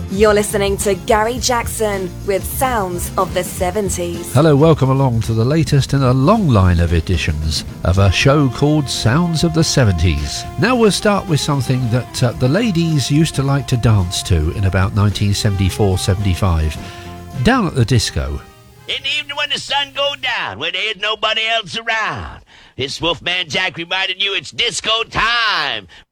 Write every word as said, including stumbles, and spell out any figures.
You're listening to Gary Jackson with Sounds of the seventies. Hello, welcome along to the latest in a long line of editions of a show called Sounds of the seventies. Now we'll start with something that uh, the ladies used to like to dance to in about nineteen seventy-four seventy-five. Down at the disco. In the evening when the sun go down, when there ain't nobody else around. This Wolfman Jack reminding you it's disco time.